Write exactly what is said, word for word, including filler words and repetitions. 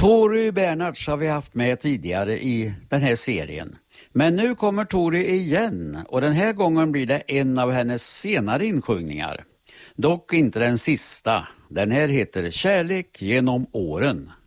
Tori Bernhards har vi haft med tidigare i den här serien. Men nu kommer Tori igen och den här gången blir det en av hennes senare insjungningar. Dock inte den sista. Den här heter Kärlek genom åren.